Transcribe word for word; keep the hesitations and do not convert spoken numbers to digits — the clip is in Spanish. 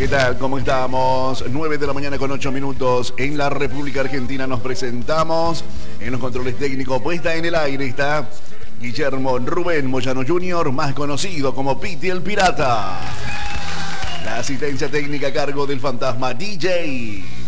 ¿Qué tal? ¿Cómo estamos? nueve de la mañana con ocho minutos en la República Argentina. Nos presentamos en los controles técnicos. Puesta en el aire está Guillermo Rubén Moyano junior, más conocido como Piti el Pirata. La asistencia técnica a cargo del fantasma D J.